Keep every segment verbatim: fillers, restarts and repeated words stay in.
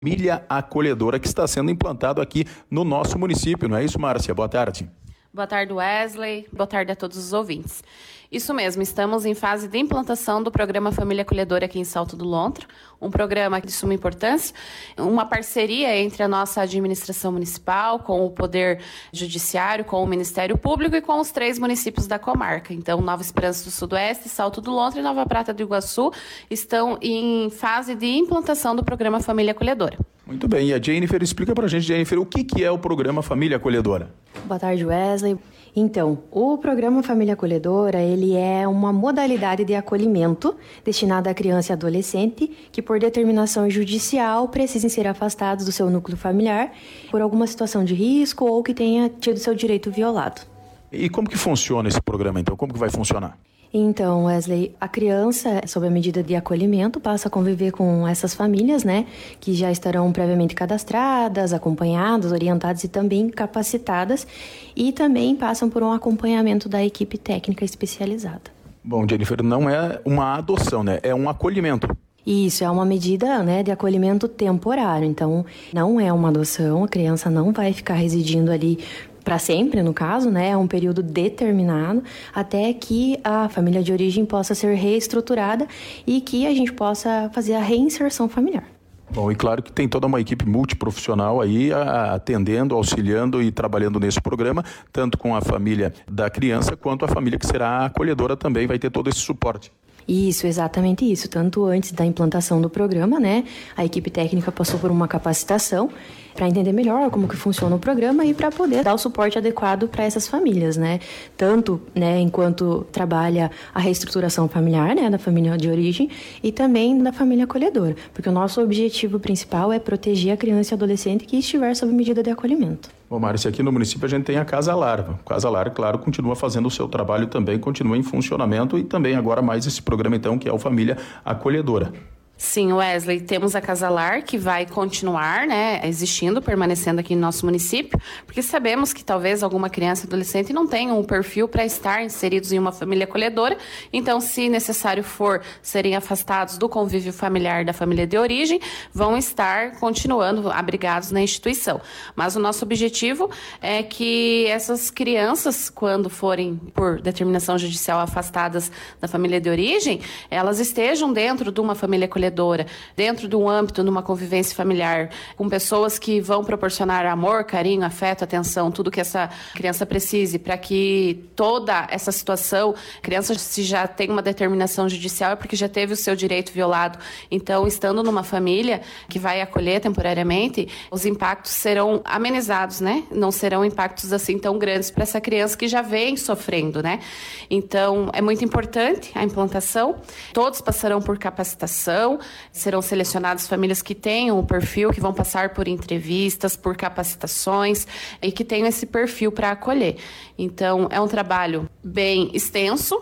Família Acolhedora, que está sendo implantado aqui no nosso município, não é isso, Márcia? Boa tarde. Boa tarde, Wesley. Boa tarde a todos os ouvintes. Isso mesmo, estamos em fase de implantação do programa Família Acolhedora aqui em Salto do Lontra, um programa de suma importância, uma parceria entre a nossa administração municipal, com o Poder Judiciário, com o Ministério Público e com os três municípios da comarca. Então, Nova Esperança do Sudoeste, Salto do Lontra e Nova Prata do Iguaçu estão em fase de implantação do programa Família Acolhedora. Muito bem, e a Jennifer, explica pra gente, Jennifer, o que, que é o programa Família Acolhedora? Boa tarde, Wesley. Então, o programa Família Acolhedora, ele é uma modalidade de acolhimento destinada à criança e adolescente que, por determinação judicial, precisem ser afastados do seu núcleo familiar por alguma situação de risco ou que tenha tido seu direito violado. E como que funciona esse programa, então? Como que vai funcionar? Então, Wesley, a criança, sob a medida de acolhimento, passa a conviver com essas famílias, né, que já estarão previamente cadastradas, acompanhadas, orientadas e também capacitadas, e também passam por um acompanhamento da equipe técnica especializada. Bom, Jennifer, não é uma adoção, né? É um acolhimento. Isso, é uma medida, né, de acolhimento temporário. Então, não é uma adoção, a criança não vai ficar residindo ali para sempre, no caso, né? É um período determinado até que a família de origem possa ser reestruturada e que a gente possa fazer a reinserção familiar. Bom, e claro que tem toda uma equipe multiprofissional aí atendendo, auxiliando e trabalhando nesse programa, tanto com a família da criança quanto a família que será acolhedora também vai ter todo esse suporte. Isso, exatamente isso. Tanto antes da implantação do programa, né, a equipe técnica passou por uma capacitação para entender melhor como que funciona o programa e para poder dar o suporte adequado para essas famílias, né? Tanto, né, enquanto trabalha a reestruturação familiar, né, da família de origem e também da família acolhedora, porque o nosso objetivo principal é proteger a criança e adolescente que estiver sob medida de acolhimento. Bom, Márcia, aqui no município a gente tem a Casa Lar. A Casa Lar, claro, continua fazendo o seu trabalho também, continua em funcionamento e também agora mais esse programa, então, que é o Família Acolhedora. Sim, Wesley, temos a Casa Lar que vai continuar, né, existindo, permanecendo aqui no nosso município, porque sabemos que talvez alguma criança e adolescente não tenha um perfil para estar inseridos em uma família acolhedora, então, se necessário for serem afastados do convívio familiar da família de origem, vão estar continuando abrigados na instituição. Mas o nosso objetivo é que essas crianças, quando forem, por determinação judicial, afastadas da família de origem, elas estejam dentro de uma família acolhedora, dentro do âmbito de uma convivência familiar, com pessoas que vão proporcionar amor, carinho, afeto, atenção, tudo que essa criança precise, para que toda essa situação, a criança, se já tem uma determinação judicial, é porque já teve o seu direito violado. Então, estando numa família que vai acolher temporariamente, os impactos serão amenizados, né? Não serão impactos assim tão grandes para essa criança que já vem sofrendo, né? Então, é muito importante a implantação. Todos passarão por capacitação, serão selecionadas famílias que tenham o perfil, que vão passar por entrevistas, por capacitações e que tenham esse perfil para acolher. Então, é um trabalho bem extenso,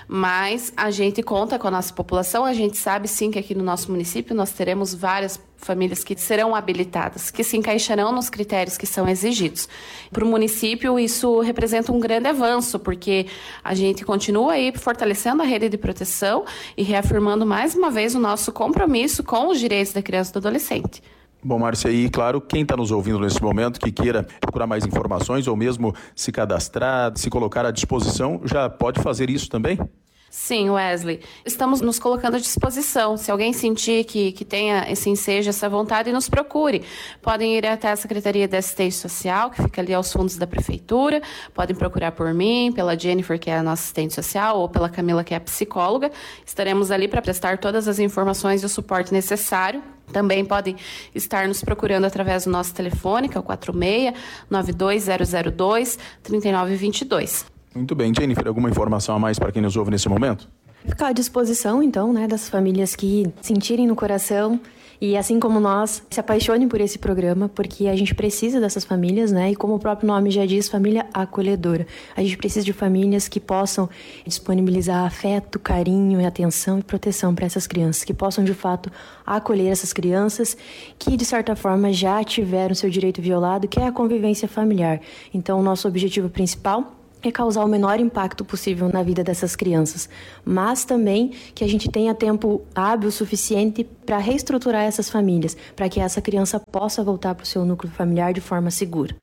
mas a gente conta com a nossa população, a gente sabe sim que aqui no nosso município nós teremos várias famílias que serão habilitadas, que se encaixarão nos critérios que são exigidos. Para o município, isso representa um grande avanço, porque a gente continua aí fortalecendo a rede de proteção e reafirmando mais uma vez o nosso compromisso com os direitos da criança e do adolescente. Bom, Márcia, e claro, quem está nos ouvindo nesse momento, que queira procurar mais informações ou mesmo se cadastrar, se colocar à disposição, já pode fazer isso também? Sim, Wesley. Estamos nos colocando à disposição. Se alguém sentir que, que tenha esse ensejo, essa vontade, nos procure. Podem ir até a Secretaria de Assistência Social, que fica ali aos fundos da Prefeitura. Podem procurar por mim, pela Jennifer, que é a nossa assistente social, ou pela Camila, que é a psicóloga. Estaremos ali para prestar todas as informações e o suporte necessário. Também podem estar nos procurando através do nosso telefone, que é o quatro seis nove dois zero zero dois três nove dois dois. Muito bem. Jennifer, alguma informação a mais para quem nos ouve nesse momento? Ficar à disposição, então, né, das famílias que sentirem no coração e, assim como nós, se apaixonem por esse programa, porque a gente precisa dessas famílias, né? E como o próprio nome já diz, família acolhedora. A gente precisa de famílias que possam disponibilizar afeto, carinho e atenção e proteção para essas crianças, que possam, de fato, acolher essas crianças que, de certa forma, já tiveram seu direito violado, que é a convivência familiar. Então, o nosso objetivo principal é causar o menor impacto possível na vida dessas crianças, mas também que a gente tenha tempo hábil suficiente para reestruturar essas famílias, para que essa criança possa voltar para o seu núcleo familiar de forma segura.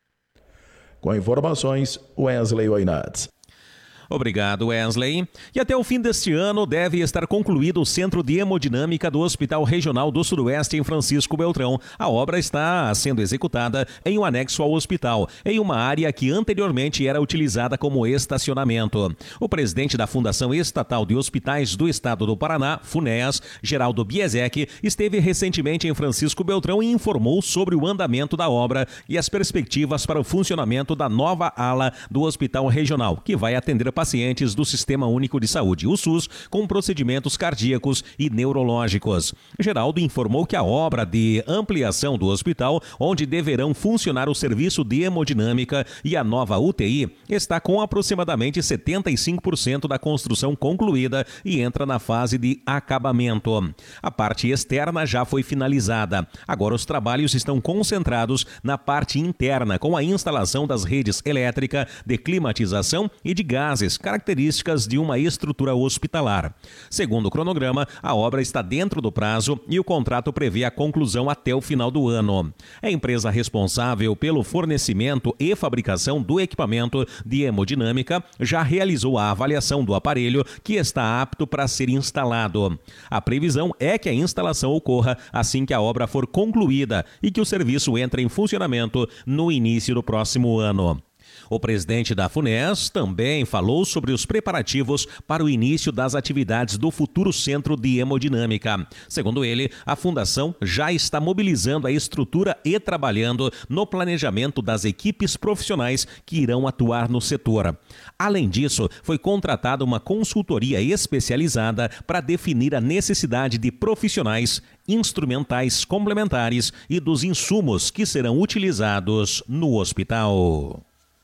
Com informações, Wesley Oinats. Obrigado, Wesley. E até o fim deste ano deve estar concluído o Centro de Hemodinâmica do Hospital Regional do Sudoeste em Francisco Beltrão. A obra está sendo executada em um anexo ao hospital, em uma área que anteriormente era utilizada como estacionamento. O presidente da Fundação Estatal de Hospitais do Estado do Paraná, FUNEAS, Geraldo Biesek, esteve recentemente em Francisco Beltrão e informou sobre o andamento da obra e as perspectivas para o funcionamento da nova ala do Hospital Regional, que vai atender pacientes do Sistema Único de Saúde, o SUS, com procedimentos cardíacos e neurológicos. Geraldo informou que a obra de ampliação do hospital, onde deverão funcionar o serviço de hemodinâmica e a nova U T I, está com aproximadamente setenta e cinco por cento da construção concluída e entra na fase de acabamento. A parte externa já foi finalizada. Agora os trabalhos estão concentrados na parte interna, com a instalação das redes elétrica, de climatização e de gases, características de uma estrutura hospitalar. Segundo o cronograma, a obra está dentro do prazo e o contrato prevê a conclusão até o final do ano. A empresa responsável pelo fornecimento e fabricação do equipamento de hemodinâmica já realizou a avaliação do aparelho, que está apto para ser instalado. A previsão é que a instalação ocorra assim que a obra for concluída e que o serviço entre em funcionamento no início do próximo ano. O presidente da FUNEAS também falou sobre os preparativos para o início das atividades do futuro Centro de Hemodinâmica. Segundo ele, a Fundação já está mobilizando a estrutura e trabalhando no planejamento das equipes profissionais que irão atuar no setor. Além disso, foi contratada uma consultoria especializada para definir a necessidade de profissionais, instrumentais complementares e dos insumos que serão utilizados no hospital.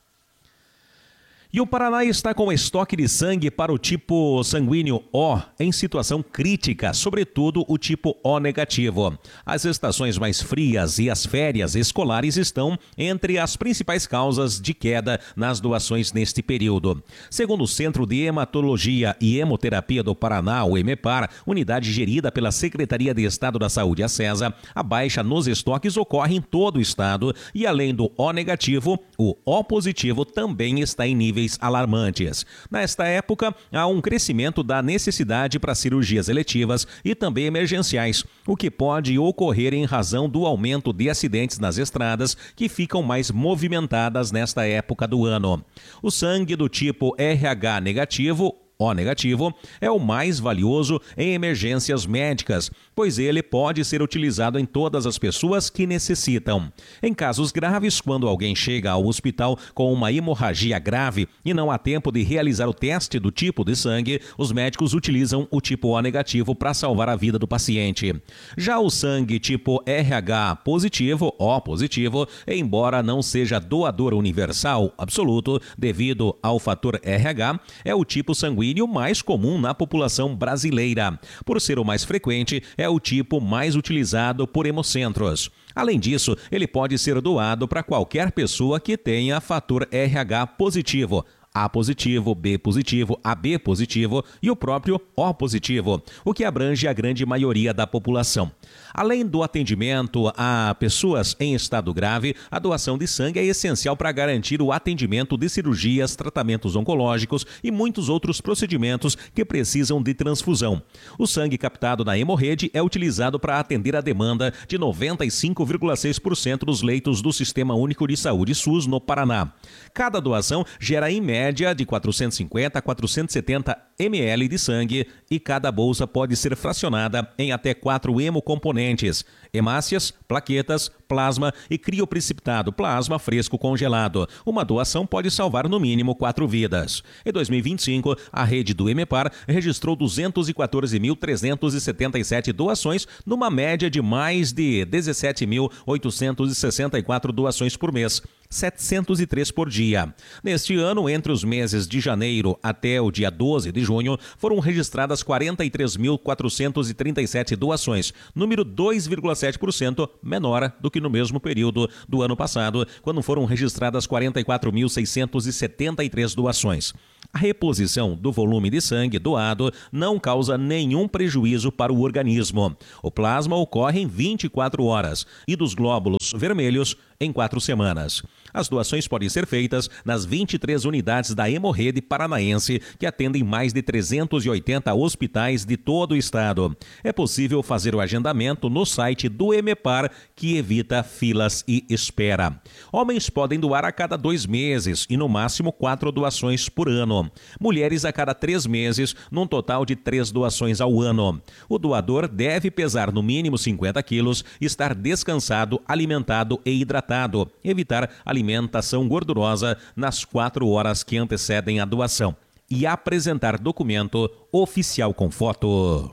E o Paraná está com estoque de sangue para o tipo sanguíneo O em situação crítica, sobretudo o tipo O negativo. As estações mais frias e as férias escolares estão entre as principais causas de queda nas doações neste período. Segundo o Centro de Hematologia e Hemoterapia do Paraná, o EMEPAR, unidade gerida pela Secretaria de Estado da Saúde, a SESA, a baixa nos estoques ocorre em todo o estado e, além do O negativo, o O positivo também está em nível alarmantes. Nesta época, há um crescimento da necessidade para cirurgias eletivas e também emergenciais, o que pode ocorrer em razão do aumento de acidentes nas estradas que ficam mais movimentadas nesta época do ano. O sangue do tipo R H negativo, O negativo, é o mais valioso em emergências médicas, pois ele pode ser utilizado em todas as pessoas que necessitam. Em casos graves, quando alguém chega ao hospital com uma hemorragia grave e não há tempo de realizar o teste do tipo de sangue, os médicos utilizam o tipo O negativo para salvar a vida do paciente. Já o sangue tipo R H positivo, O positivo, embora não seja doador universal absoluto devido ao fator R H, é o tipo sanguíneo mais comum na população brasileira. Por ser o mais frequente, é o tipo mais utilizado por hemocentros. Além disso, ele pode ser doado para qualquer pessoa que tenha fator R H positivo, A positivo, B positivo, A B positivo e o próprio O positivo, o que abrange a grande maioria da população. Além do atendimento a pessoas em estado grave, a doação de sangue é essencial para garantir o atendimento de cirurgias, tratamentos oncológicos e muitos outros procedimentos que precisam de transfusão. O sangue captado na hemorrede é utilizado para atender a demanda de noventa e cinco vírgula seis por cento dos leitos do Sistema Único de Saúde SUS no Paraná. Cada doação gera em média de quatrocentos e cinquenta a quatrocentos e setenta mililitros de sangue e cada bolsa pode ser fracionada em até quatro hemocomponentes: hemácias, plaquetas, plasma e crioprecipitado, plasma fresco congelado. Uma doação pode salvar no mínimo quatro vidas. Em dois mil e vinte e cinco, a rede do EMEPAR registrou duzentos e quatorze mil trezentos e setenta e sete doações, numa média de mais de dezessete mil oitocentos e sessenta e quatro doações por mês. setecentos e três por dia. Neste ano, entre os meses de janeiro até o dia doze de junho, foram registradas quarenta e três mil quatrocentas e trinta e sete doações, número dois vírgula sete por cento menor do que no mesmo período do ano passado, quando foram registradas quarenta e quatro mil seiscentas e setenta e três doações. A reposição do volume de sangue doado não causa nenhum prejuízo para o organismo. O plasma ocorre em vinte e quatro horas e dos glóbulos vermelhos em quatro semanas. As doações podem ser feitas nas vinte e três unidades da Hemorrede Paranaense, que atendem mais de trezentos e oitenta hospitais de todo o estado. É possível fazer o agendamento no site do Hemepar, que evita filas e espera. Homens podem doar a cada dois meses e no máximo quatro doações por ano. Mulheres a cada três meses, num total de três doações ao ano. O doador deve pesar no mínimo cinquenta quilos, estar descansado, alimentado e hidratado, evitar alimentação gordurosa nas quatro horas que antecedem a doação e apresentar documento oficial com foto.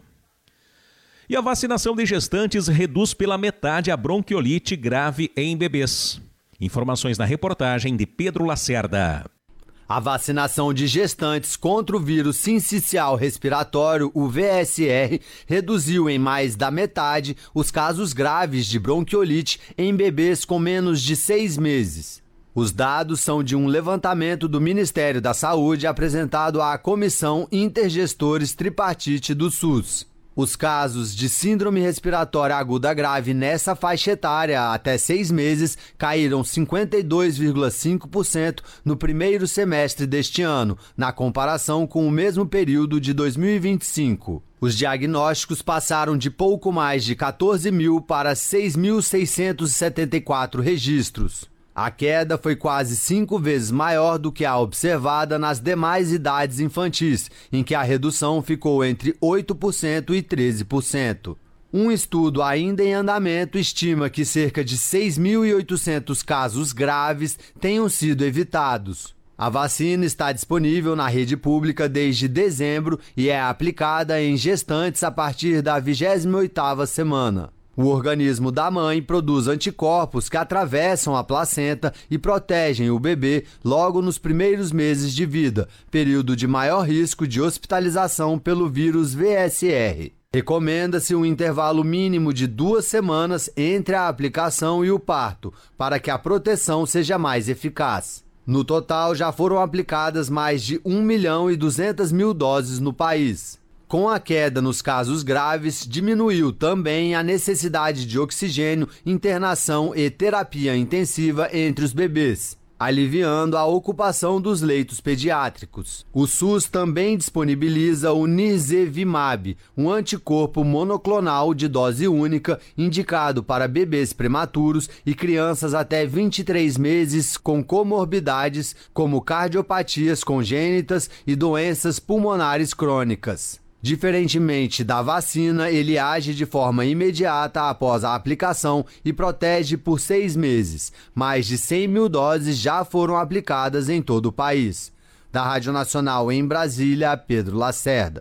E a vacinação de gestantes reduz pela metade a bronquiolite grave em bebês. Informações na reportagem de Pedro Lacerda. A vacinação de gestantes contra o vírus sincicial respiratório, o V S R, reduziu em mais da metade os casos graves de bronquiolite em bebês com menos de seis meses. Os dados são de um levantamento do Ministério da Saúde apresentado à Comissão Intergestores Tripartite do SUS. Os casos de síndrome respiratória aguda grave nessa faixa etária até seis meses caíram cinquenta e dois vírgula cinco por cento no primeiro semestre deste ano, na comparação com o mesmo período de dois mil e vinte e cinco. Os diagnósticos passaram de pouco mais de quatorze mil para seis mil seiscentos e setenta e quatro registros. A queda foi quase cinco vezes maior do que a observada nas demais idades infantis, em que a redução ficou entre oito por cento e treze por cento. Um estudo ainda em andamento estima que cerca de seis mil e oitocentos casos graves tenham sido evitados. A vacina está disponível na rede pública desde dezembro e é aplicada em gestantes a partir da vigésima oitava semana. O organismo da mãe produz anticorpos que atravessam a placenta e protegem o bebê logo nos primeiros meses de vida, período de maior risco de hospitalização pelo vírus V S R. Recomenda-se um intervalo mínimo de duas semanas entre a aplicação e o parto, para que a proteção seja mais eficaz. No total, já foram aplicadas mais de um milhão e duzentas mil doses no país. Com a queda nos casos graves, diminuiu também a necessidade de oxigênio, internação e terapia intensiva entre os bebês, aliviando a ocupação dos leitos pediátricos. O SUS também disponibiliza o Nirsevimab, um anticorpo monoclonal de dose única indicado para bebês prematuros e crianças até vinte e três meses com comorbidades como cardiopatias congênitas e doenças pulmonares crônicas. Diferentemente da vacina, ele age de forma imediata após a aplicação e protege por seis meses. Mais de cem mil doses já foram aplicadas em todo o país. Da Rádio Nacional em Brasília, Pedro Lacerda.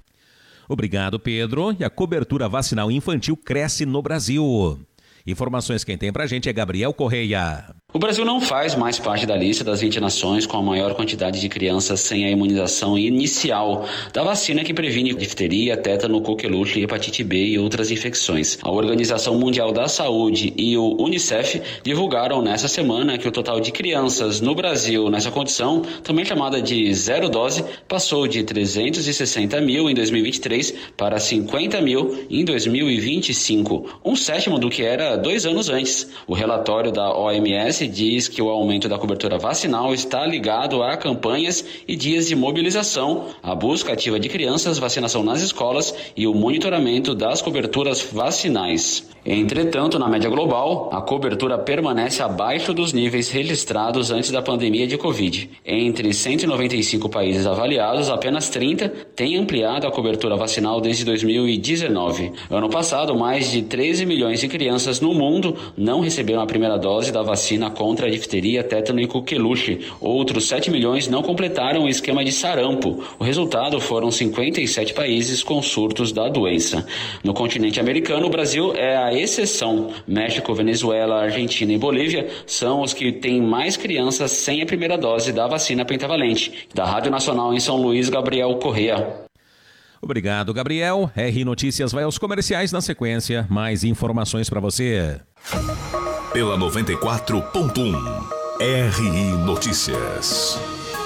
Obrigado, Pedro. E a cobertura vacinal infantil cresce no Brasil. Informações quem tem pra gente é Gabriel Correia. O Brasil não faz mais parte da lista das vinte nações com a maior quantidade de crianças sem a imunização inicial da vacina que previne difteria, tétano, coqueluche, hepatite B e outras infecções. A Organização Mundial da Saúde e o Unicef divulgaram nessa semana que o total de crianças no Brasil nessa condição, também chamada de zero dose, passou de trezentos e sessenta mil em dois mil e vinte e três para cinquenta mil em dois mil e vinte e cinco, um sétimo do que era dois anos antes. O relatório da O M S diz que o aumento da cobertura vacinal está ligado a campanhas e dias de mobilização, a busca ativa de crianças, vacinação nas escolas e o monitoramento das coberturas vacinais. Entretanto, na média global, a cobertura permanece abaixo dos níveis registrados antes da pandemia de Covid. Entre cento e noventa e cinco países avaliados, apenas trinta têm ampliado a cobertura vacinal desde dois mil e dezenove. Ano passado, mais de treze milhões de crianças no mundo não receberam a primeira dose da vacina contra a difteria, tétano e coqueluche. Outros sete milhões não completaram o esquema de sarampo. O resultado foram cinquenta e sete países com surtos da doença. No continente americano, o Brasil é a exceção. México, Venezuela, Argentina e Bolívia são os que têm mais crianças sem a primeira dose da vacina pentavalente. Da Rádio Nacional em São Luís, Gabriel Correa. Obrigado, Gabriel. R Notícias vai aos comerciais na sequência. Mais informações para você. Pela noventa e quatro ponto um, R I Notícias.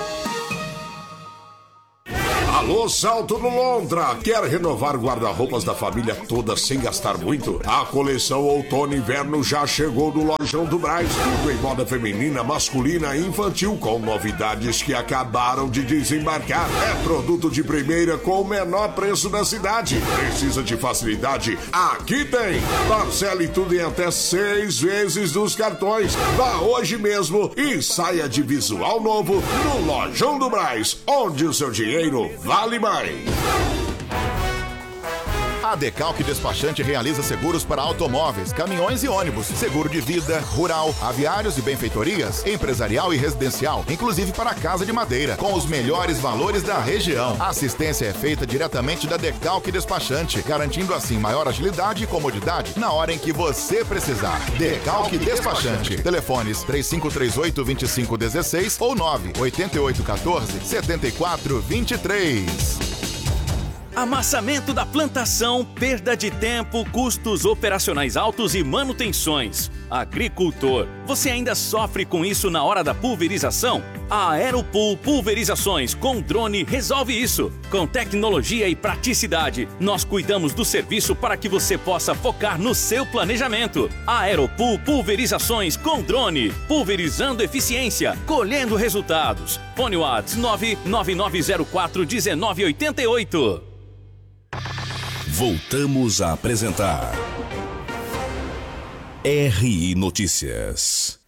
Alô, Salto no Lontra! Quer renovar guarda-roupas da família toda sem gastar muito? A coleção Outono e Inverno já chegou no Lojão do Brás. Tudo em moda feminina, masculina e infantil, com novidades que acabaram de desembarcar. É produto de primeira com o menor preço da cidade. Precisa de facilidade? Aqui tem! Parcele tudo em até seis vezes nos cartões. Vá hoje mesmo e saia de visual novo no Lojão do Brás, onde o seu dinheiro vale mais. A Decalque Despachante realiza seguros para automóveis, caminhões e ônibus, seguro de vida, rural, aviários e benfeitorias, empresarial e residencial, inclusive para casa de madeira, com os melhores valores da região. A assistência é feita diretamente da Decalque Despachante, garantindo assim maior agilidade e comodidade na hora em que você precisar. Decalque Despachante. Telefones três cinco três oito, dois cinco um seis ou nove oito oito um quatro, sete quatro dois três. Amassamento da plantação, perda de tempo, custos operacionais altos e manutenções. Agricultor, você ainda sofre com isso na hora da pulverização? A Aeropool Pulverizações com drone resolve isso. Com tecnologia e praticidade, nós cuidamos do serviço para que você possa focar no seu planejamento. A Aeropool Pulverizações com drone, pulverizando eficiência, colhendo resultados. Fone WhatsApp nove nove nove zero quatro um nove oito oito. Voltamos a apresentar R I Notícias.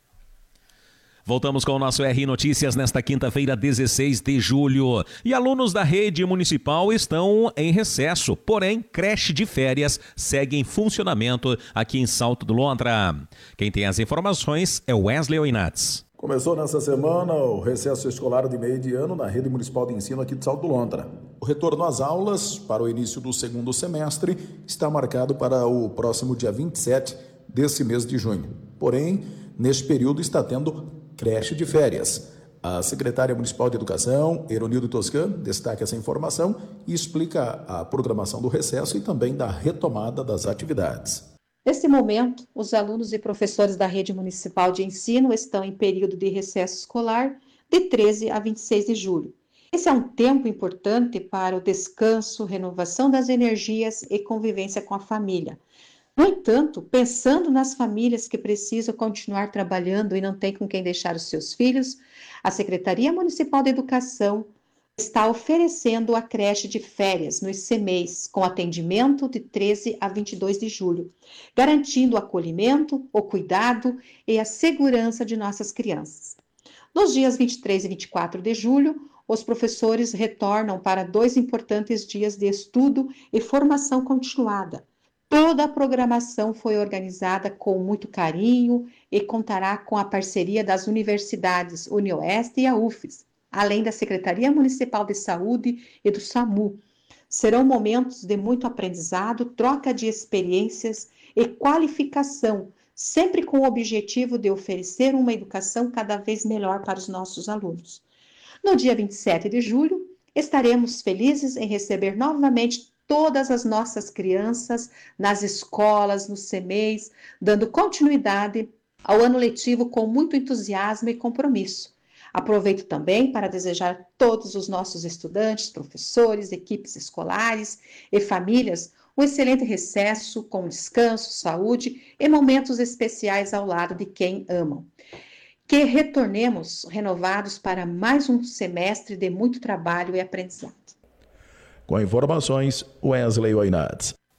Voltamos com o nosso R I Notícias nesta quinta-feira, dezesseis de julho. E alunos da rede municipal estão em recesso, porém, creche de férias segue em funcionamento aqui em Salto do Lontra. Quem tem as informações é Wesley Oinats. Começou nessa semana o recesso escolar de meio de ano na Rede Municipal de Ensino aqui de Salto do Lontra. O retorno às aulas para o início do segundo semestre está marcado para o próximo dia vinte e sete desse mês de junho. Porém, neste período está tendo creche de férias. A secretária municipal de Educação, Eronildo Toscan, destaca essa informação e explica a programação do recesso e também da retomada das atividades. Neste momento, os alunos e professores da Rede Municipal de Ensino estão em período de recesso escolar de treze a vinte e seis de julho. Esse é um tempo importante para o descanso, renovação das energias e convivência com a família. No entanto, pensando nas famílias que precisam continuar trabalhando e não têm com quem deixar os seus filhos, a Secretaria Municipal de Educação está oferecendo a creche de férias no I C M E I S, com atendimento de treze a vinte e dois de julho, garantindo o acolhimento, o cuidado e a segurança de nossas crianças. Nos dias vinte e três e vinte e quatro de julho, os professores retornam para dois importantes dias de estudo e formação continuada. Toda a programação foi organizada com muito carinho e contará com a parceria das universidades UniOeste e a U F E S, além da Secretaria Municipal de Saúde e do SAMU. Serão momentos de muito aprendizado, troca de experiências e qualificação, sempre com o objetivo de oferecer uma educação cada vez melhor para os nossos alunos. No dia vinte e sete de julho, estaremos felizes em receber novamente todas as nossas crianças nas escolas, nos C M E I S, dando continuidade ao ano letivo com muito entusiasmo e compromisso. Aproveito também para desejar a todos os nossos estudantes, professores, equipes escolares e famílias um excelente recesso, com descanso, saúde e momentos especiais ao lado de quem amam. Que retornemos renovados para mais um semestre de muito trabalho e aprendizado. Com informações, Wesley Oinats.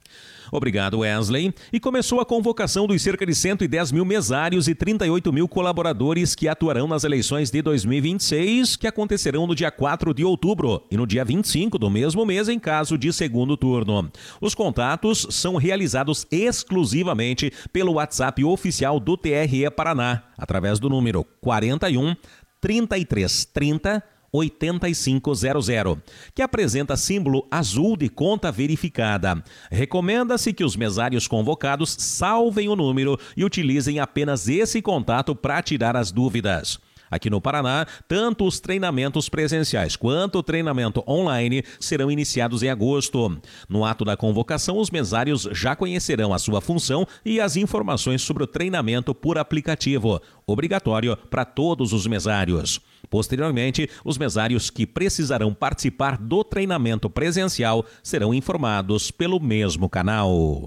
Obrigado, Wesley. E começou a convocação dos cerca de cento e dez mil mesários e trinta e oito mil colaboradores que atuarão nas eleições de dois mil e vinte e seis, que acontecerão no dia quatro de outubro e no dia vinte e cinco do mesmo mês em caso de segundo turno. Os contatos são realizados exclusivamente pelo WhatsApp oficial do T R E Paraná, através do número quarenta e um, trinta e três trinta, oitenta e cinco zero zero, que apresenta símbolo azul de conta verificada. Recomenda-se que os mesários convocados salvem o número e utilizem apenas esse contato para tirar as dúvidas. Aqui no Paraná, tanto os treinamentos presenciais quanto o treinamento online serão iniciados em agosto. No ato da convocação, os mesários já conhecerão a sua função e as informações sobre o treinamento por aplicativo, obrigatório para todos os mesários. Posteriormente, os mesários que precisarão participar do treinamento presencial serão informados pelo mesmo canal.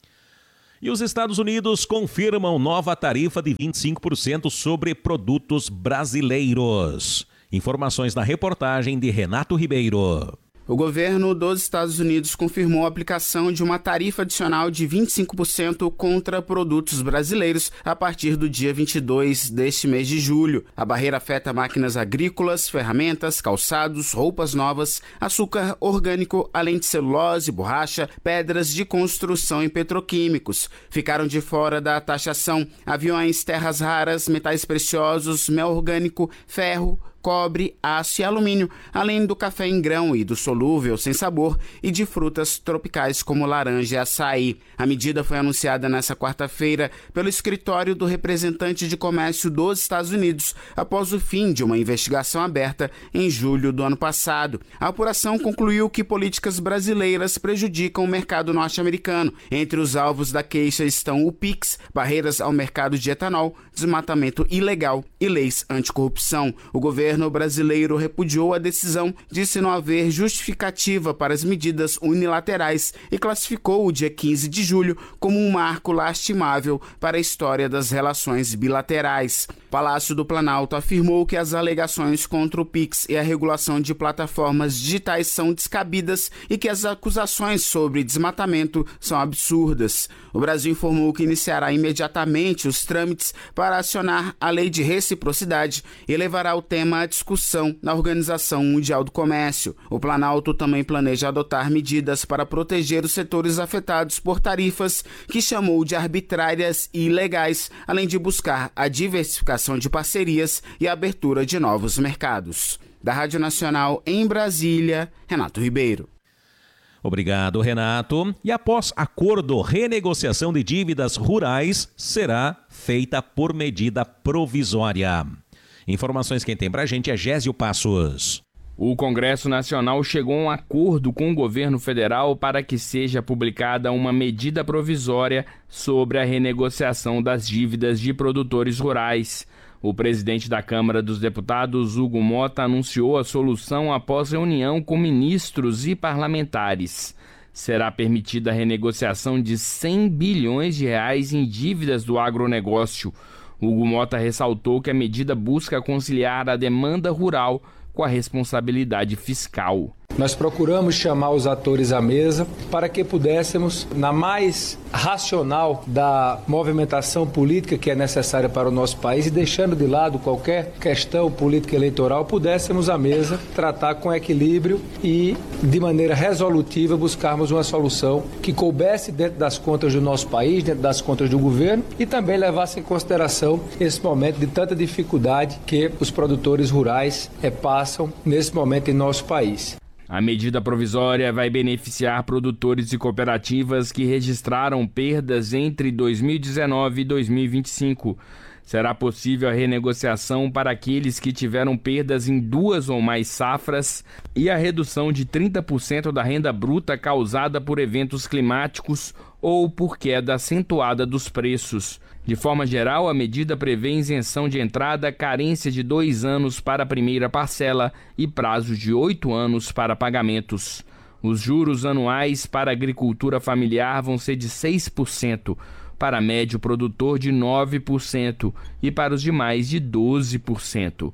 E os Estados Unidos confirmam nova tarifa de vinte e cinco por cento sobre produtos brasileiros. Informações na reportagem de Renato Ribeiro. O governo dos Estados Unidos confirmou a aplicação de uma tarifa adicional de vinte e cinco por cento contra produtos brasileiros a partir do dia vinte e dois deste mês de julho. A barreira afeta máquinas agrícolas, ferramentas, calçados, roupas novas, açúcar orgânico, além de celulose, borracha, pedras de construção e petroquímicos. Ficaram de fora da taxação aviões, terras raras, metais preciosos, mel orgânico, ferro, cobre, aço e alumínio, além do café em grão e do solúvel sem sabor e de frutas tropicais como laranja e açaí. A medida foi anunciada nesta quarta-feira pelo escritório do representante de comércio dos Estados Unidos após o fim de uma investigação aberta em julho do ano passado. A apuração concluiu que políticas brasileiras prejudicam o mercado norte-americano. Entre os alvos da queixa estão o PIX, barreiras ao mercado de etanol, desmatamento ilegal e leis anticorrupção. O governo O brasileiro repudiou a decisão, disse não haver justificativa para as medidas unilaterais e classificou o dia quinze de julho como um marco lastimável para a história das relações bilaterais. O Palácio do Planalto afirmou que as alegações contra o PIX e a regulação de plataformas digitais são descabidas e que as acusações sobre desmatamento são absurdas. O Brasil informou que iniciará imediatamente os trâmites para acionar a lei de reciprocidade e levará o tema à discussão na Organização Mundial do Comércio. O Planalto também planeja adotar medidas para proteger os setores afetados por tarifas que chamou de arbitrárias e ilegais, além de buscar a diversificação de parcerias e a abertura de novos mercados. Da Rádio Nacional em Brasília, Renato Ribeiro. Obrigado, Renato. E após acordo, renegociação de dívidas rurais será feita por medida provisória. Informações quem tem pra gente é Gésio Passos. O Congresso Nacional chegou a um acordo com o governo federal para que seja publicada uma medida provisória sobre a renegociação das dívidas de produtores rurais. O presidente da Câmara dos Deputados, Hugo Mota, anunciou a solução após reunião com ministros e parlamentares. Será permitida a renegociação de cem bilhões de reais em dívidas do agronegócio. Hugo Mota ressaltou que a medida busca conciliar a demanda rural com a responsabilidade fiscal. Nós procuramos chamar os atores à mesa para que pudéssemos, na mais racional da movimentação política que é necessária para o nosso país e deixando de lado qualquer questão política eleitoral, pudéssemos à mesa tratar com equilíbrio e de maneira resolutiva buscarmos uma solução que coubesse dentro das contas do nosso país, dentro das contas do governo e também levasse em consideração esse momento de tanta dificuldade que os produtores rurais é, passam nesse momento em nosso país. A medida provisória vai beneficiar produtores e cooperativas que registraram perdas entre dois mil e dezenove e dois mil e vinte e cinco. Será possível a renegociação para aqueles que tiveram perdas em duas ou mais safras e a redução de trinta por cento da renda bruta causada por eventos climáticos ou por queda acentuada dos preços. De forma geral, a medida prevê isenção de entrada, carência de dois anos para a primeira parcela e prazo de oito anos para pagamentos. Os juros anuais para a agricultura familiar vão ser de seis por cento, para médio produtor de nove por cento e para os demais de doze por cento.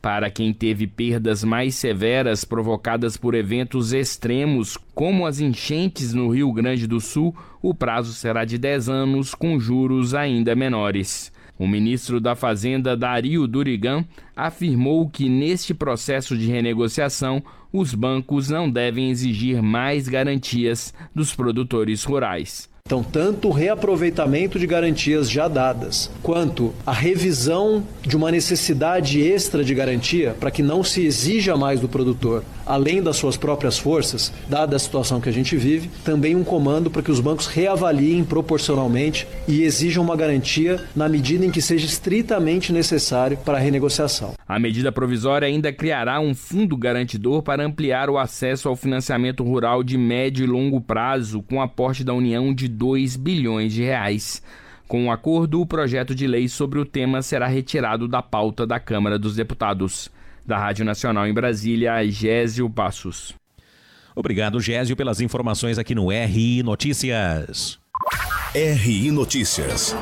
Para quem teve perdas mais severas provocadas por eventos extremos, como as enchentes no Rio Grande do Sul, o prazo será de dez anos, com juros ainda menores. O ministro da Fazenda, Dario Durigan, afirmou que neste processo de renegociação, os bancos não devem exigir mais garantias dos produtores rurais. Então, tanto o reaproveitamento de garantias já dadas, quanto a revisão de uma necessidade extra de garantia para que não se exija mais do produtor, além das suas próprias forças, dada a situação que a gente vive, também um comando para que os bancos reavaliem proporcionalmente e exijam uma garantia na medida em que seja estritamente necessário para a renegociação. A medida provisória ainda criará um fundo garantidor para ampliar o acesso ao financiamento rural de médio e longo prazo, com aporte da União de dois bilhões de reais. Com o acordo, o projeto de lei sobre o tema será retirado da pauta da Câmara dos Deputados. Da Rádio Nacional em Brasília, Gésio Passos. Obrigado, Gésio, pelas informações aqui no R I Notícias. R I Notícias.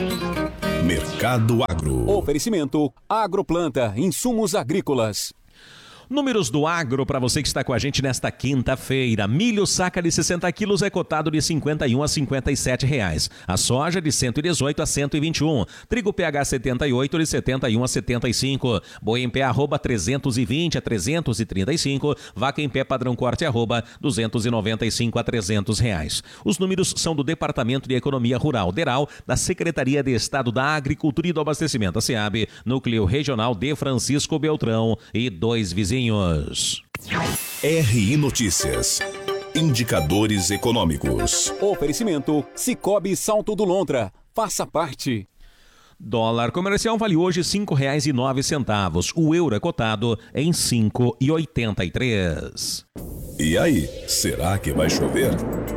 Mercado Agro. Oferecimento Agroplanta, insumos agrícolas. Números do agro para você que está com a gente nesta quinta-feira. Milho saca de sessenta quilos é cotado de cinquenta e um a cinquenta e sete reais. A soja de cento e dezoito a cento e vinte e um. Trigo P H setenta e oito de setenta e um a setenta e cinco. Boi em pé arroba trezentos e vinte a trezentos e trinta e cinco. Vaca em pé padrão corte arroba duzentos e noventa e cinco a trezentos reais. Os números são do Departamento de Economia Rural, DERAL, da Secretaria de Estado da Agricultura e do Abastecimento, a SEAB, Núcleo Regional de Francisco Beltrão e dois vizinhos. R I Notícias. Indicadores econômicos. Oferecimento Cicobi Salto do Lontra. Faça parte. Dólar comercial vale hoje cinco reais e nove centavos. O euro é cotado em cinco e oitenta e três. E aí, será que vai chover?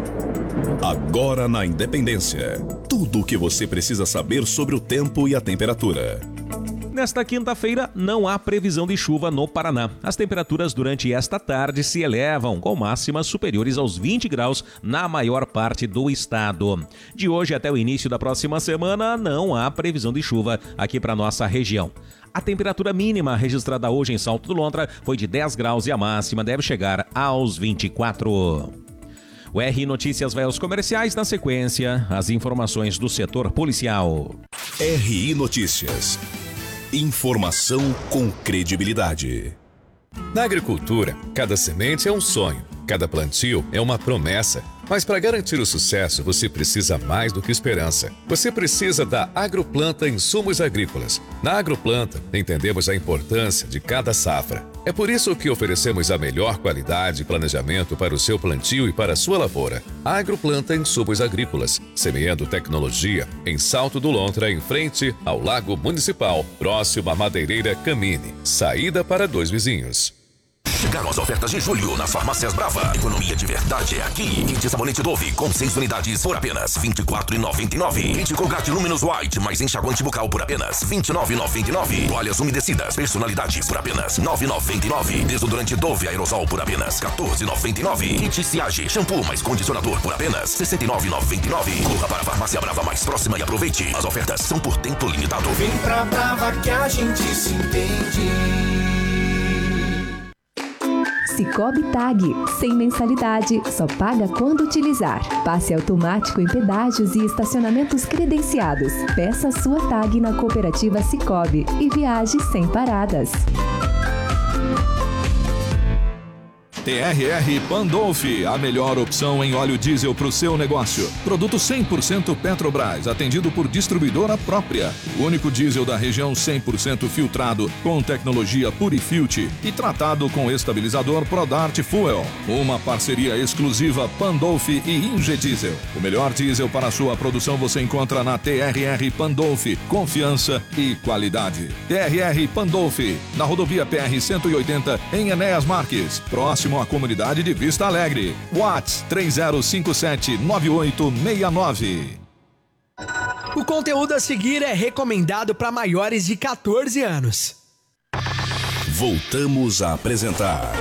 Agora na Independência. Tudo o que você precisa saber sobre o tempo e a temperatura. Nesta quinta-feira, não há previsão de chuva no Paraná. As temperaturas durante esta tarde se elevam, com máximas superiores aos vinte graus na maior parte do estado. De hoje até o início da próxima semana, não há previsão de chuva aqui para nossa região. A temperatura mínima registrada hoje em Salto do Lontra foi de dez graus e a máxima deve chegar aos vinte e quatro. O R I Notícias vai aos comerciais, na sequência, as informações do setor policial. R I Notícias. Informação com credibilidade. Na agricultura, cada semente é um sonho, cada plantio é uma promessa. Mas para garantir o sucesso, você precisa mais do que esperança. Você precisa da Agroplanta Insumos Agrícolas. Na Agroplanta, entendemos a importância de cada safra. É por isso que oferecemos a melhor qualidade e planejamento para o seu plantio e para a sua lavoura. Agroplanta Insumos Agrícolas, semeando tecnologia em Salto do Lontra, em frente ao Lago Municipal, próximo à Madeireira Camine. Saída para dois vizinhos. Chegaram as ofertas de julho nas farmácias Brava. Economia de verdade é aqui. Kit sabonete Dove com seis unidades por apenas vinte e quatro reais e noventa e nove centavos. Kit Colgate Luminous White mais enxaguante bucal por apenas vinte e nove reais e noventa e nove centavos. Toalhas umedecidas personalidades por apenas nove reais e noventa e nove centavos. Desodorante Dove Aerosol por apenas quatorze reais e noventa e nove centavos. Kit Siage shampoo mais condicionador por apenas sessenta e nove reais e noventa e nove centavos. Corra para a farmácia Brava mais próxima e aproveite. As ofertas são por tempo limitado. Vem pra Brava que a gente se entende. Cicobi Tag, sem mensalidade, só paga quando utilizar. Passe automático em pedágios e estacionamentos credenciados. Peça sua tag na cooperativa Cicobi e viaje sem paradas. T R R Pandolfi, a melhor opção em óleo diesel para o seu negócio. Produto cem por cento Petrobras, atendido por distribuidora própria. O único diesel da região cem por cento filtrado, com tecnologia Purifilt e tratado com estabilizador Prodart Fuel. Uma parceria exclusiva Pandolfi e Ingediesel. O melhor diesel para a sua produção você encontra na T R R Pandolfi. Confiança e qualidade. T R R Pandolfi, na rodovia P R cento e oitenta, em Enéas Marques, próximo à comunidade de Vista Alegre. WhatsApp três zero cinco sete nove oito seis nove. O conteúdo a seguir é recomendado para maiores de quatorze anos. Voltamos a apresentar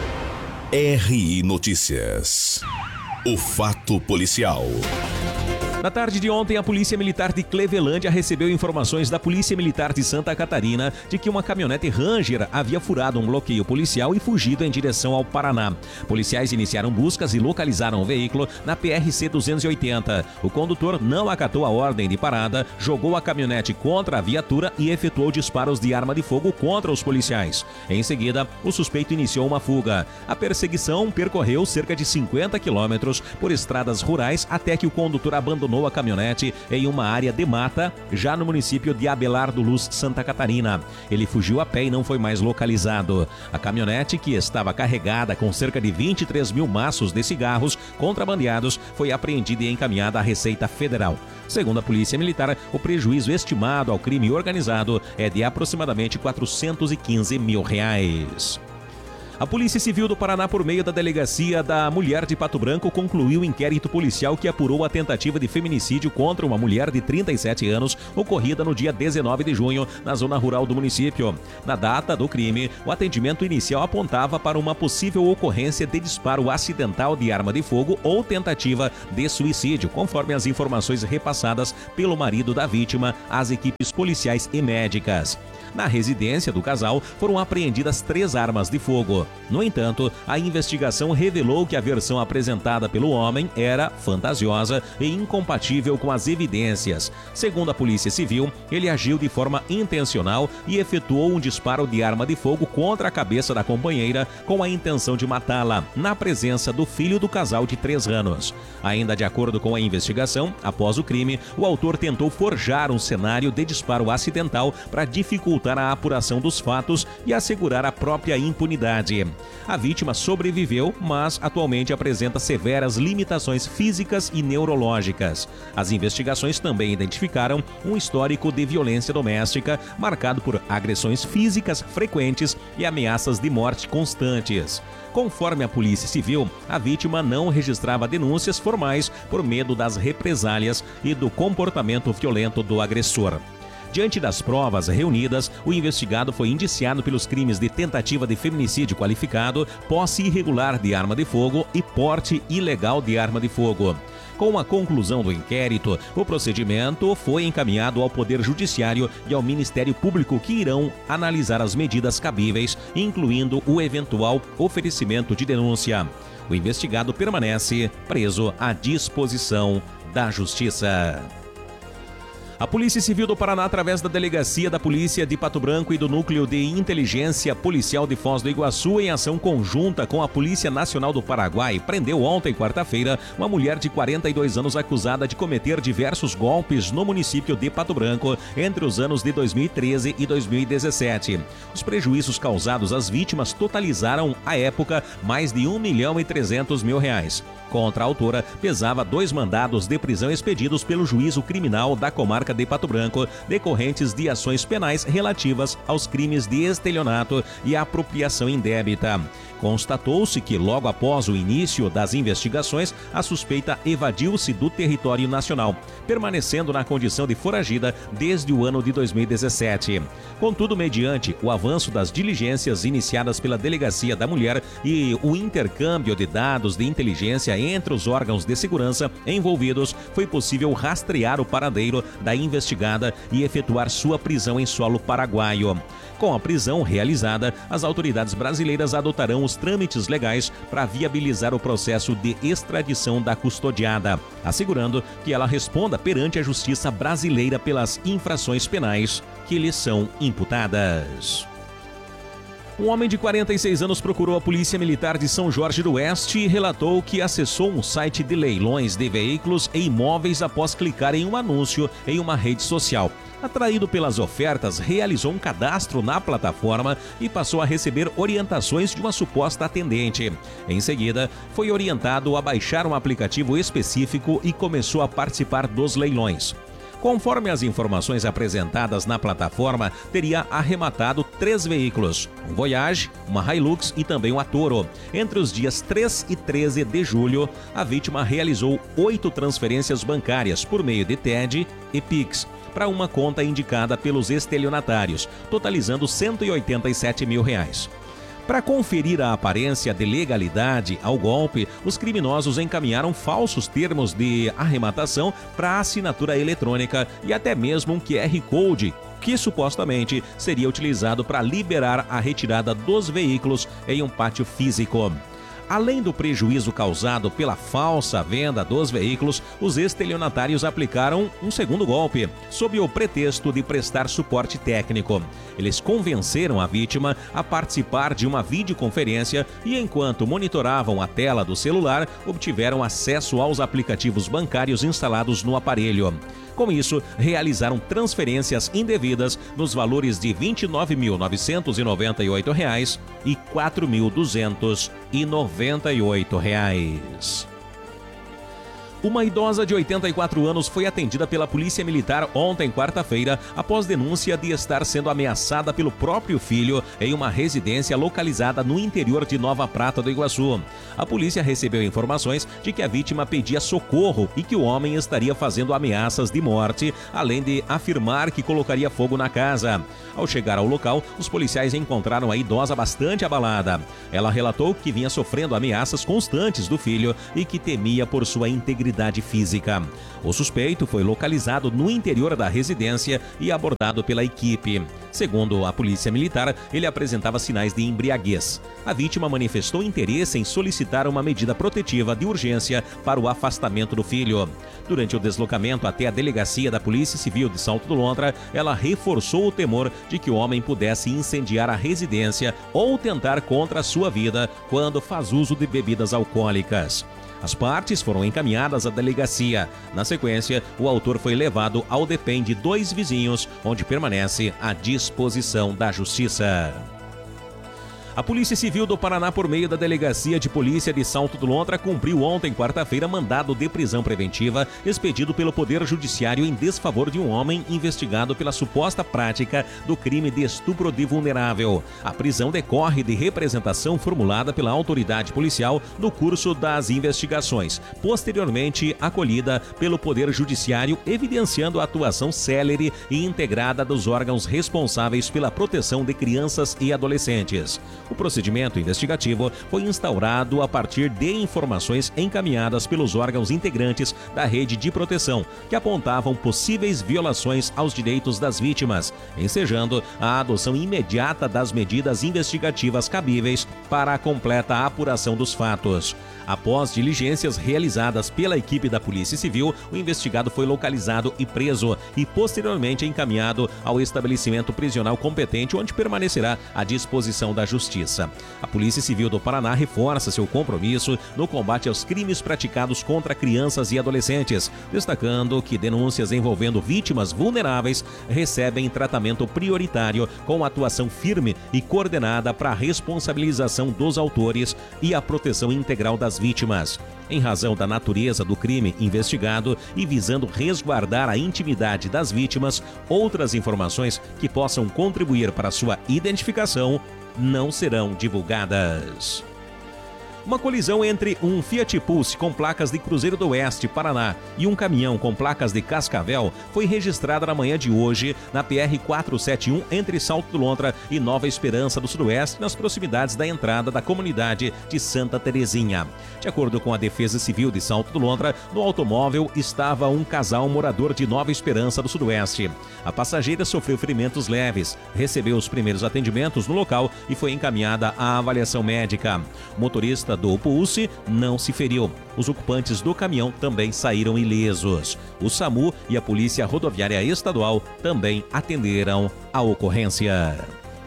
R I Notícias. O fato policial. Na tarde de ontem, a Polícia Militar de Clevelândia recebeu informações da Polícia Militar de Santa Catarina de que uma caminhonete Ranger havia furado um bloqueio policial e fugido em direção ao Paraná. Policiais iniciaram buscas e localizaram o veículo na P R C duzentos e oitenta. O condutor não acatou a ordem de parada, jogou a caminhonete contra a viatura e efetuou disparos de arma de fogo contra os policiais. Em seguida, o suspeito iniciou uma fuga. A perseguição percorreu cerca de cinquenta quilômetros por estradas rurais até que o condutor abandonou a caminhonete em uma área de mata, já no município de Abelardo Luz, Santa Catarina. Ele fugiu a pé e não foi mais localizado. A caminhonete, que estava carregada com cerca de vinte e três mil maços de cigarros contrabandeados, foi apreendida e encaminhada à Receita Federal. Segundo a Polícia Militar, o prejuízo estimado ao crime organizado é de aproximadamente quatrocentos e quinze mil reais. A Polícia Civil do Paraná, por meio da Delegacia da Mulher de Pato Branco, concluiu o inquérito policial que apurou a tentativa de feminicídio contra uma mulher de trinta e sete anos, ocorrida no dia dezenove de junho, na zona rural do município. Na data do crime, o atendimento inicial apontava para uma possível ocorrência de disparo acidental de arma de fogo ou tentativa de suicídio, conforme as informações repassadas pelo marido da vítima às equipes policiais e médicas. Na residência do casal foram apreendidas três armas de fogo. No entanto, a investigação revelou que a versão apresentada pelo homem era fantasiosa e incompatível com as evidências. Segundo a Polícia Civil, ele agiu de forma intencional e efetuou um disparo de arma de fogo contra a cabeça da companheira com a intenção de matá-la, na presença do filho do casal de três anos. Ainda de acordo com a investigação, após o crime, o autor tentou forjar um cenário de disparo acidental para dificultar a apuração dos fatos e assegurar a própria impunidade. A vítima sobreviveu, mas atualmente apresenta severas limitações físicas e neurológicas. As investigações também identificaram um histórico de violência doméstica, marcado por agressões físicas frequentes e ameaças de morte constantes. Conforme a Polícia Civil, a vítima não registrava denúncias formais por medo das represálias e do comportamento violento do agressor. Diante das provas reunidas, o investigado foi indiciado pelos crimes de tentativa de feminicídio qualificado, posse irregular de arma de fogo e porte ilegal de arma de fogo. Com a conclusão do inquérito, o procedimento foi encaminhado ao Poder Judiciário e ao Ministério Público, que irão analisar as medidas cabíveis, incluindo o eventual oferecimento de denúncia. O investigado permanece preso à disposição da Justiça. A Polícia Civil do Paraná, através da Delegacia da Polícia de Pato Branco e do Núcleo de Inteligência Policial de Foz do Iguaçu, em ação conjunta com a Polícia Nacional do Paraguai, prendeu ontem, quarta-feira, uma mulher de quarenta e dois anos acusada de cometer diversos golpes no município de Pato Branco entre os anos de dois mil e treze e dois mil e dezessete. Os prejuízos causados às vítimas totalizaram, à época, mais de um milhão e trezentos mil reais. Contra a autora, pesava dois mandados de prisão expedidos pelo Juízo Criminal da Comarca de Pato Branco, decorrentes de ações penais relativas aos crimes de estelionato e apropriação indébita. Constatou-se que, logo após o início das investigações, a suspeita evadiu-se do território nacional, permanecendo na condição de foragida desde o ano de dois mil e dezessete. Contudo, mediante o avanço das diligências iniciadas pela Delegacia da Mulher e o intercâmbio de dados de inteligência entre os órgãos de segurança envolvidos, foi possível rastrear o paradeiro da investigada e efetuar sua prisão em solo paraguaio. Com a prisão realizada, as autoridades brasileiras adotarão os trâmites legais para viabilizar o processo de extradição da custodiada, assegurando que ela responda perante a justiça brasileira pelas infrações penais que lhe são imputadas. Um homem de quarenta e seis anos procurou a Polícia Militar de São Jorge do Oeste e relatou que acessou um site de leilões de veículos e imóveis após clicar em um anúncio em uma rede social. Atraído pelas ofertas, realizou um cadastro na plataforma e passou a receber orientações de uma suposta atendente. Em seguida, foi orientado a baixar um aplicativo específico e começou a participar dos leilões. Conforme as informações apresentadas na plataforma, teria arrematado três veículos, um Voyage, uma Hilux e também uma Toro. Entre os dias três e treze de julho, a vítima realizou oito transferências bancárias por meio de T E D e Pix para uma conta indicada pelos estelionatários, totalizando cento e oitenta e sete mil reais. Para conferir a aparência de legalidade ao golpe, os criminosos encaminharam falsos termos de arrematação para assinatura eletrônica e até mesmo um Q R Code, que supostamente seria utilizado para liberar a retirada dos veículos em um pátio físico. Além do prejuízo causado pela falsa venda dos veículos, os estelionatários aplicaram um segundo golpe, sob o pretexto de prestar suporte técnico. Eles convenceram a vítima a participar de uma videoconferência e, enquanto monitoravam a tela do celular, obtiveram acesso aos aplicativos bancários instalados no aparelho. Com isso, realizaram transferências indevidas nos valores de vinte e nove mil novecentos e noventa e oito reais e quatro mil duzentos e noventa e oito reais. Uma idosa de oitenta e quatro anos foi atendida pela Polícia Militar ontem, quarta-feira, após denúncia de estar sendo ameaçada pelo próprio filho em uma residência localizada no interior de Nova Prata do Iguaçu. A polícia recebeu informações de que a vítima pedia socorro e que o homem estaria fazendo ameaças de morte, além de afirmar que colocaria fogo na casa. Ao chegar ao local, os policiais encontraram a idosa bastante abalada. Ela relatou que vinha sofrendo ameaças constantes do filho e que temia por sua integridade física. O suspeito foi localizado no interior da residência e abordado pela equipe. Segundo a Polícia Militar, ele apresentava sinais de embriaguez. A vítima manifestou interesse em solicitar uma medida protetiva de urgência para o afastamento do filho. Durante o deslocamento até a delegacia da Polícia Civil de Salto do Lontra, ela reforçou o temor de que o homem pudesse incendiar a residência ou tentar contra a sua vida quando faz uso de bebidas alcoólicas. As partes foram encaminhadas à delegacia. Na sequência, o autor foi levado ao DEPEN de dois vizinhos, onde permanece à disposição da Justiça. A Polícia Civil do Paraná, por meio da Delegacia de Polícia de Salto do Lontra, cumpriu ontem, quarta-feira, mandado de prisão preventiva expedido pelo Poder Judiciário em desfavor de um homem investigado pela suposta prática do crime de estupro de vulnerável. A prisão decorre de representação formulada pela autoridade policial no curso das investigações, posteriormente acolhida pelo Poder Judiciário, evidenciando a atuação célere e integrada dos órgãos responsáveis pela proteção de crianças e adolescentes. O procedimento investigativo foi instaurado a partir de informações encaminhadas pelos órgãos integrantes da rede de proteção, que apontavam possíveis violações aos direitos das vítimas, ensejando a adoção imediata das medidas investigativas cabíveis para a completa apuração dos fatos. Após diligências realizadas pela equipe da Polícia Civil, o investigado foi localizado e preso e posteriormente encaminhado ao estabelecimento prisional competente, onde permanecerá à disposição da Justiça. A Polícia Civil do Paraná reforça seu compromisso no combate aos crimes praticados contra crianças e adolescentes, destacando que denúncias envolvendo vítimas vulneráveis recebem tratamento prioritário com atuação firme e coordenada para a responsabilização dos autores e a proteção integral das vítimas. Em razão da natureza do crime investigado e visando resguardar a intimidade das vítimas, outras informações que possam contribuir para sua identificação não serão divulgadas. Uma colisão entre um Fiat Pulse com placas de Cruzeiro do Oeste, Paraná, e um caminhão com placas de Cascavel foi registrada na manhã de hoje na P R quatrocentos e setenta e um entre Salto do Lontra e Nova Esperança do Sudoeste, nas proximidades da entrada da comunidade de Santa Terezinha. De acordo com a Defesa Civil de Salto do Lontra, no automóvel estava um casal morador de Nova Esperança do Sudoeste. A passageira sofreu ferimentos leves, recebeu os primeiros atendimentos no local e foi encaminhada à avaliação médica. O motorista do Pulse não se feriu. Os ocupantes do caminhão também saíram ilesos. O SAMU e a Polícia Rodoviária Estadual também atenderam a ocorrência.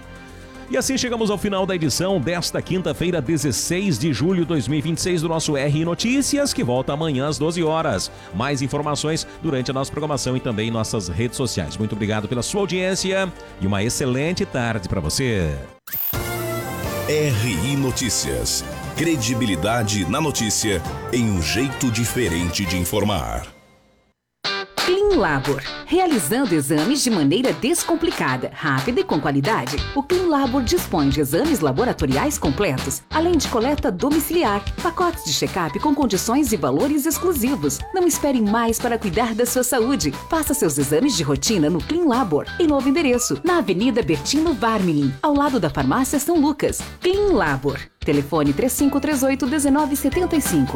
E assim chegamos ao final da edição desta quinta-feira, dezesseis de julho de dois mil e vinte e seis, do nosso R Notícias, que volta amanhã às doze horas. Mais informações durante a nossa programação e também em nossas redes sociais. Muito obrigado pela sua audiência e uma excelente tarde para você. R I Notícias. Credibilidade na notícia em um jeito diferente de informar. Clean Labor, realizando exames de maneira descomplicada, rápida e com qualidade. O Clean Labor dispõe de exames laboratoriais completos, além de coleta domiciliar, pacotes de check-up com condições e valores exclusivos. Não espere mais para cuidar da sua saúde. Faça seus exames de rotina no Clean Labor, em novo endereço, na Avenida Bertino Varmilin, ao lado da Farmácia São Lucas. Clean Labor. Telefone três cinco três oito, um nove sete cinco.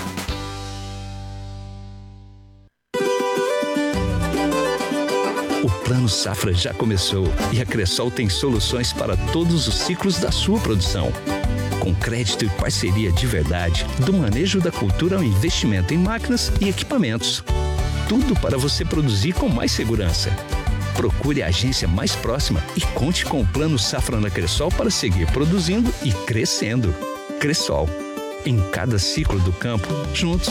O Plano Safra já começou e a Cressol tem soluções para todos os ciclos da sua produção. Com crédito e parceria de verdade, do manejo da cultura ao investimento em máquinas e equipamentos. Tudo para você produzir com mais segurança. Procure a agência mais próxima e conte com o Plano Safra na Cressol para seguir produzindo e crescendo. Cressol. Em cada ciclo do campo, juntos.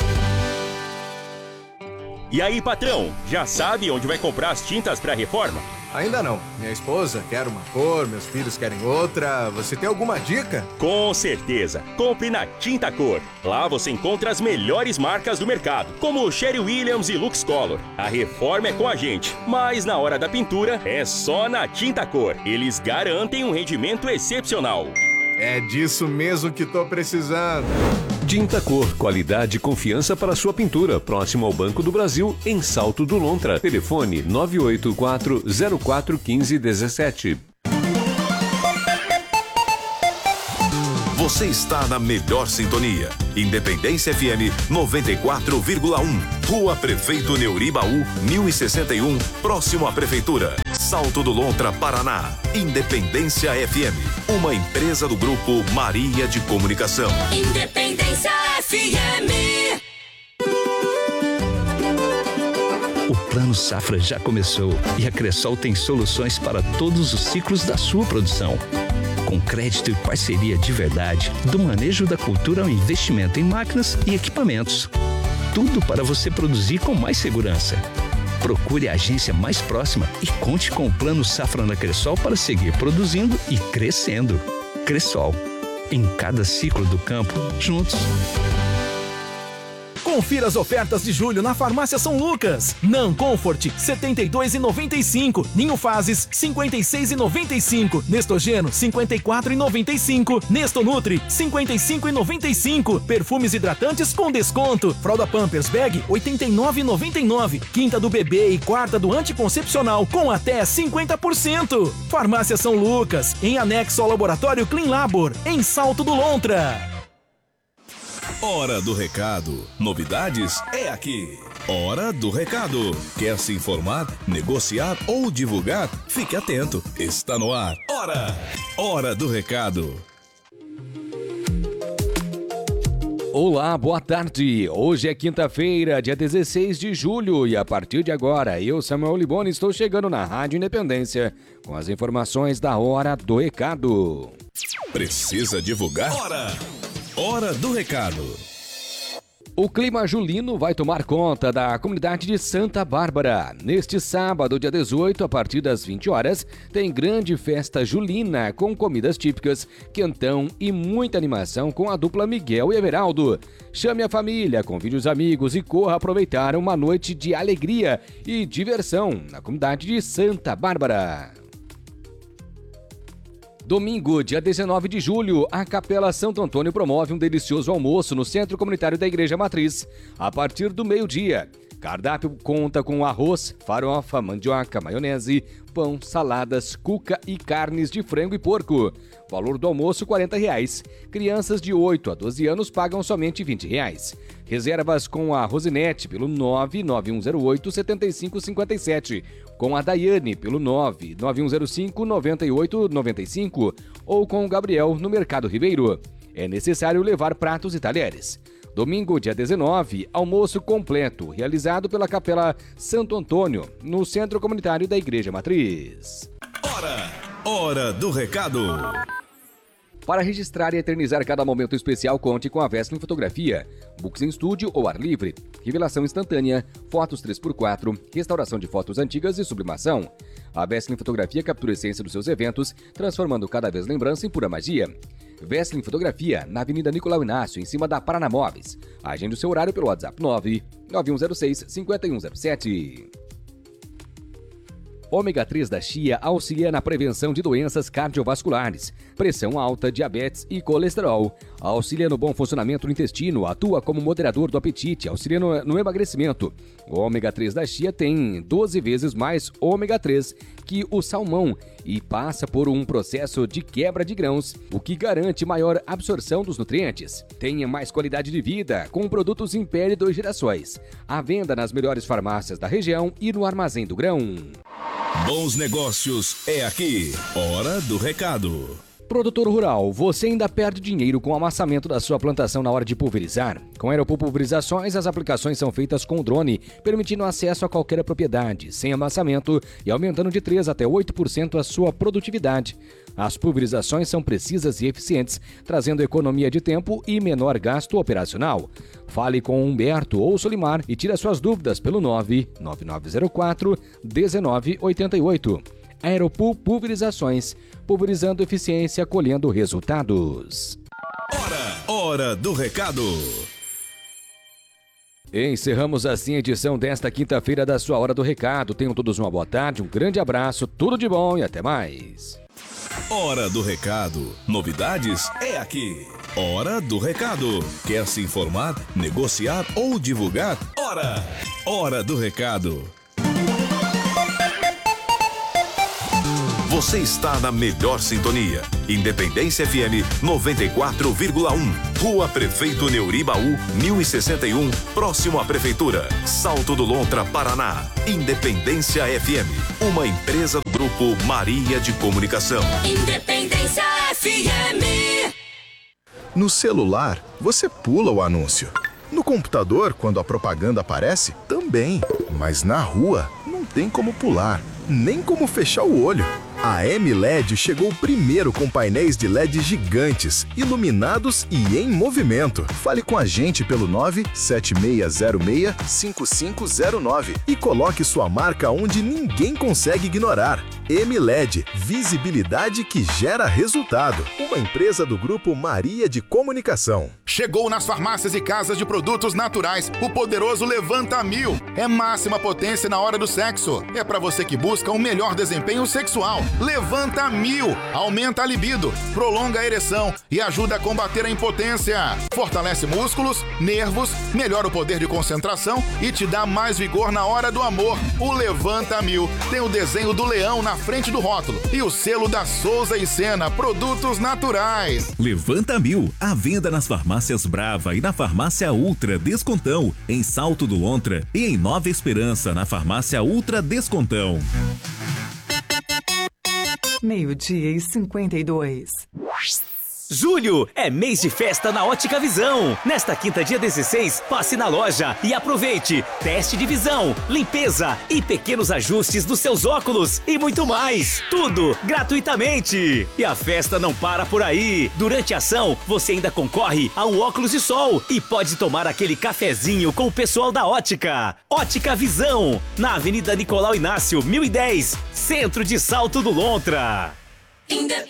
E aí, patrão, já sabe onde vai comprar as tintas para reforma? Ainda não. Minha esposa quer uma cor, meus filhos querem outra. Você tem alguma dica? Com certeza. Compre na Tinta Cor. Lá você encontra as melhores marcas do mercado, como Sherry Williams e Lux Color. A reforma é com a gente, mas na hora da pintura é só na Tinta Cor. Eles garantem um rendimento excepcional. É disso mesmo que tô precisando. Tinta Cor, qualidade e confiança para sua pintura. Próximo ao Banco do Brasil, em Salto do Lontra. Telefone nove oito quatro, zero quatro um cinco um sete. Você está na melhor sintonia. Independência F M noventa e quatro vírgula um. Rua Prefeito Neuribaú, mil e sessenta e um, próximo à Prefeitura. Salto do Lontra, Paraná. Independência F M, uma empresa do Grupo Maria de Comunicação. Independência F M. O Plano Safra já começou e a Cressol tem soluções para todos os ciclos da sua produção. Com crédito e parceria de verdade, do manejo da cultura ao investimento em máquinas e equipamentos. Tudo para você produzir com mais segurança. Procure a agência mais próxima e conte com o Plano Safra na Cressol para seguir produzindo e crescendo. Cressol. Em cada ciclo do campo, juntos. Confira as ofertas de julho na Farmácia São Lucas. Nan Comfort, setenta e dois reais e noventa e cinco. Ninho Fases, cinquenta e seis reais e noventa e cinco. Nestogeno, cinquenta e quatro reais e noventa e cinco. Nesto Nutri, cinquenta e cinco reais e noventa e cinco. Perfumes hidratantes com desconto. Fralda Pampers Bag, oitenta e nove reais e noventa e nove. Quinta do bebê e quarta do anticoncepcional com até cinquenta por cento. Farmácia São Lucas, em anexo ao Laboratório Clean Labor, em Salto do Lontra. Hora do Recado. Novidades é aqui. Hora do Recado. Quer se informar, negociar ou divulgar? Fique atento. Está no ar. Hora. Hora do Recado. Olá, boa tarde. Hoje é quinta-feira, dia dezesseis de julho e a partir de agora, eu, Samuel Liboni, estou chegando na Rádio Independência com as informações da Hora do Recado. Precisa divulgar? Hora. Hora do Recado. O clima julino vai tomar conta da comunidade de Santa Bárbara. Neste sábado, dia dezoito, a partir das vinte horas, tem grande festa julina com comidas típicas, quentão e muita animação com a dupla Miguel e Everaldo. Chame a família, convide os amigos e corra aproveitar uma noite de alegria e diversão na comunidade de Santa Bárbara. Domingo, dia dezenove de julho, a Capela Santo Antônio promove um delicioso almoço no Centro Comunitário da Igreja Matriz, a partir do meio-dia. Cardápio conta com arroz, farofa, mandioca, maionese, pão, saladas, cuca e carnes de frango e porco. Valor do almoço, quarenta reais. Crianças de oito a doze anos pagam somente vinte reais. Reservas com a Rosinete pelo nove nove um zero oito, sete cinco cinco sete, com a Daiane pelo nove nove um zero cinco, nove oito nove cinco ou com o Gabriel no Mercado Ribeiro. É necessário levar pratos e talheres. Domingo, dia dezenove, almoço completo, realizado pela Capela Santo Antônio, no Centro Comunitário da Igreja Matriz. Hora, hora do recado. Para registrar e eternizar cada momento especial, conte com a Vestlin Fotografia. Books em estúdio ou ar livre, revelação instantânea, fotos três por quatro, restauração de fotos antigas e sublimação. A Vestlin Fotografia captura a essência dos seus eventos, transformando cada vez lembrança em pura magia. Vestlin Fotografia, na Avenida Nicolau Inácio, em cima da Paraná Móveis. Agende o seu horário pelo WhatsApp nove nove um zero seis, cinco um zero sete. Ômega três da chia auxilia na prevenção de doenças cardiovasculares, pressão alta, diabetes e colesterol. Auxilia no bom funcionamento do intestino, atua como moderador do apetite, auxilia no, no emagrecimento. O ômega três da chia tem doze vezes mais ômega três que o salmão e passa por um processo de quebra de grãos, o que garante maior absorção dos nutrientes. Tenha mais qualidade de vida com produtos Império Dois Gerações. À venda nas melhores farmácias da região e no Armazém do Grão. Bons negócios é aqui. Hora do recado. Produtor rural, você ainda perde dinheiro com o amassamento da sua plantação na hora de pulverizar? Com Aeropool Pulverizações, as aplicações são feitas com drone, permitindo acesso a qualquer propriedade, sem amassamento e aumentando de três até oito por cento a sua produtividade. As pulverizações são precisas e eficientes, trazendo economia de tempo e menor gasto operacional. Fale com Humberto ou Solimar e tire suas dúvidas pelo nove nove nove zero quatro um nove oito oito. Aeropool Pulverizações, pulverizando eficiência, colhendo resultados. Hora, hora do recado. Encerramos assim a edição desta quinta-feira da sua Hora do Recado. Tenham todos uma boa tarde, um grande abraço, tudo de bom e até mais. Hora do Recado. Novidades é aqui. Hora do Recado. Quer se informar, negociar ou divulgar? Hora! Hora do Recado. Você está na melhor sintonia. Independência F M noventa e quatro vírgula um. Rua Prefeito Neuribaú, mil e sessenta e um, próximo à Prefeitura. Salto do Lontra, Paraná. Independência F M, uma empresa do Grupo Maria de Comunicação. Independência F M. No celular, você pula o anúncio. No computador, quando a propaganda aparece, também. Mas na rua, não tem como pular, nem como fechar o olho. A M L E D chegou primeiro com painéis de L E D gigantes, iluminados e em movimento. Fale com a gente pelo nove sete seis zero seis, cinco cinco zero nove e coloque sua marca onde ninguém consegue ignorar. M L E D, visibilidade que gera resultado. Uma empresa do Grupo Maria de Comunicação. Chegou nas farmácias e casas de produtos naturais o poderoso Levanta Mil. É máxima potência na hora do sexo. É para você que busca um melhor desempenho sexual. Levanta Mil. Aumenta a libido, prolonga a ereção e ajuda a combater a impotência. Fortalece músculos, nervos, melhora o poder de concentração e te dá mais vigor na hora do amor. O Levanta Mil tem o desenho do leão na frente do rótulo e o selo da Souza e Sena Produtos Naturais. Levanta Mil, à venda nas farmácias Brava e na farmácia Ultra Descontão, em Salto do Lontra e em Nova Esperança, na farmácia Ultra Descontão. Meio-dia e cinquenta e dois. Julho é mês de festa na Ótica Visão. Nesta quinta, dia dezesseis, passe na loja e aproveite. Teste de visão, limpeza e pequenos ajustes dos seus óculos e muito mais. Tudo gratuitamente. E a festa não para por aí. Durante a ação, você ainda concorre a um óculos de sol e pode tomar aquele cafezinho com o pessoal da Ótica. Ótica Visão, na Avenida Nicolau Inácio, mil e dez, centro de Salto do Lontra. Independência